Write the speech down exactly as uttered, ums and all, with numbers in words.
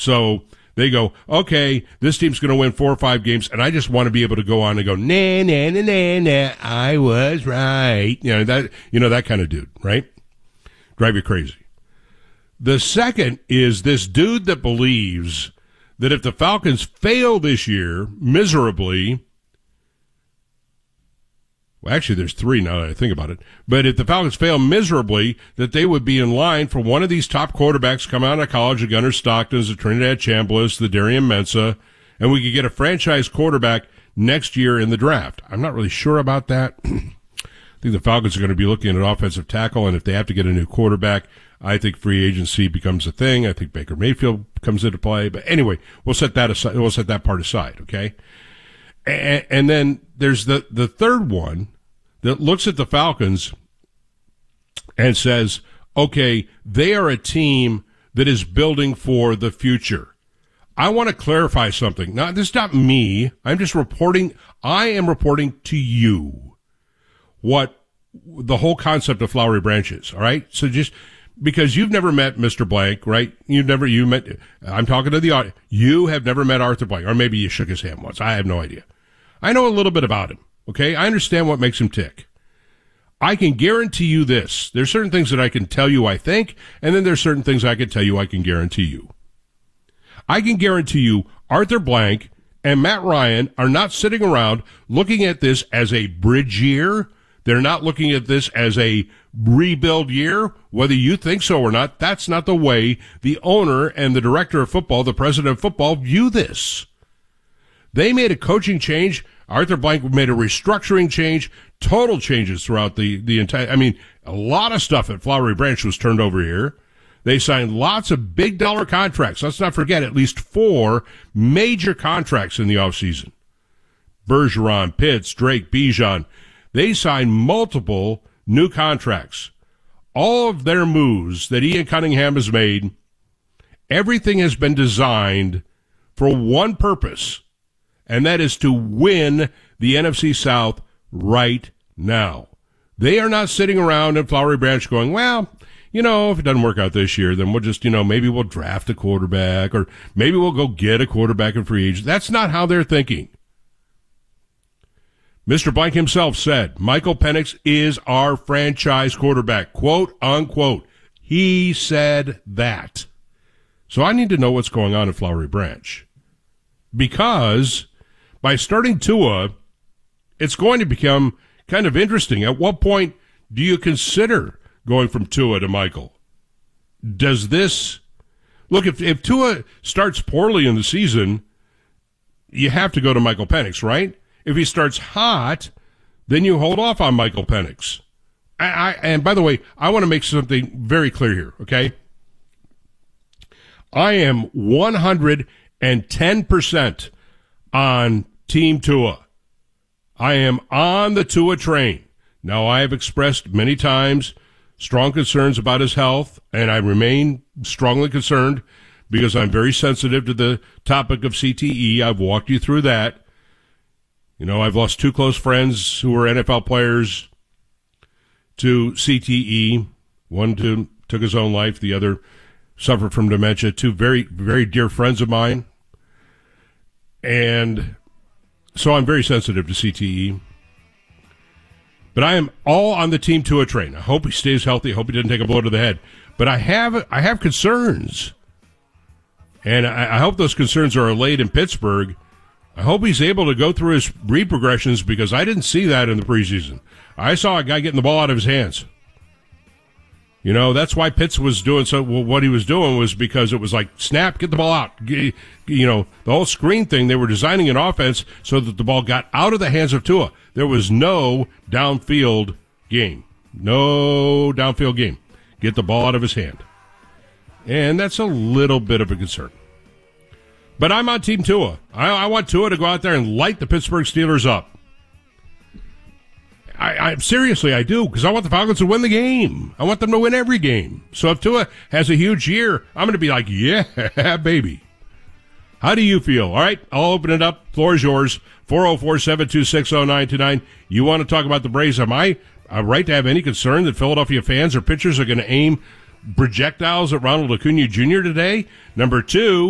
So they go, okay, this team's going to win four or five games, and I just want to be able to go on and go, nah, nah, nah, nah, nah, I was right. You know, that, you know, that kind of dude, right? Drive you crazy. The second is this dude that believes that if the Falcons fail this year miserably, well, actually, there's three now that I think about it. But if the Falcons fail miserably, that they would be in line for one of these top quarterbacks coming out of college, the Gunnar Stocktons, the Trinidad Chambliss, the Darian Mensah, and we could get a franchise quarterback next year in the draft. I'm not really sure about that. I think the Falcons are going to be looking at offensive tackle, and if they have to get a new quarterback, I think free agency becomes a thing. I think Baker Mayfield comes into play. But anyway, we'll set that aside. We'll set that part aside, okay? And, and then there's the, the third one that looks at the Falcons and says, okay, they are a team that is building for the future. I want to clarify something. Now, this is not me. I'm just reporting. I am reporting to you what the whole concept of Flowery Branch is, all right? So just because you've never met Mister Blank, right? You've never, you met, I'm talking to the audience. You have never met Arthur Blank, or maybe you shook his hand once. I have no idea. I know a little bit about him, okay? I understand what makes him tick. I can guarantee you this. There's certain things that I can tell you I think, and then there's certain things I can tell you I can guarantee you. I can guarantee you Arthur Blank and Matt Ryan are not sitting around looking at this as a bridge year. They're not looking at this as a rebuild year. Whether you think so or not, that's not the way the owner and the director of football, the president of football, view this. They made a coaching change. Arthur Blank made a restructuring change, total changes throughout the, the entire, I mean, a lot of stuff at Flowery Branch was turned over here. They signed lots of big dollar contracts. Let's not forget at least four major contracts in the offseason. Bergeron, Pitts, Drake, Bijan. They signed multiple new contracts. All of their moves that Ian Cunningham has made, everything has been designed for one purpose, and that is to win the N F C South right now. They are not sitting around in Flowery Branch going, well, you know, if it doesn't work out this year, then we'll just, you know, maybe we'll draft a quarterback, or maybe we'll go get a quarterback in free agency. That's not how they're thinking. Mister Blank himself said, Michael Penix is our franchise quarterback, quote, unquote. He said that. So I need to know what's going on in Flowery Branch. Because by starting Tua, it's going to become kind of interesting. At what point do you consider going from Tua to Michael? Does this... Look, if, if Tua starts poorly in the season, you have to go to Michael Penix, right? If he starts hot, then you hold off on Michael Penix. I, I, and by the way, I want to make something very clear here, okay? I am one hundred ten percent on Team Tua. I am on the Tua train. Now, I have expressed many times strong concerns about his health, and I remain strongly concerned because I'm very sensitive to the topic of C T E. I've walked you through that. You know, I've lost two close friends who were N F L players to C T E. One to, took his own life. The other suffered from dementia. Two very, very dear friends of mine. And so I'm very sensitive to C T E. But I am all on the Team Tua train. I hope he stays healthy. I hope he didn't take a blow to the head. But I have I have concerns. And I, I hope those concerns are allayed in Pittsburgh. I hope he's able to go through his read progressions, because I didn't see that in the preseason. I saw a guy getting the ball out of his hands. You know, that's why Pitts was doing so. Well, what he was doing was because it was like, snap, get the ball out. You know, the whole screen thing, they were designing an offense so that the ball got out of the hands of Tua. There was no downfield game. No downfield game. Get the ball out of his hand. And that's a little bit of a concern. But I'm on Team Tua. I, I want Tua to go out there and light the Pittsburgh Steelers up. I, I seriously, I do, because I want the Falcons to win the game. I want them to win every game. So if Tua has a huge year, I'm going to be like, yeah, baby. How do you feel? All right, I'll open it up. Floor is yours. four oh four, seven two six, oh nine two nine. You want to talk about the Braves? Am I uh, right to have any concern that Philadelphia fans or pitchers are going to aim projectiles at Ronald Acuna Junior today? Number two,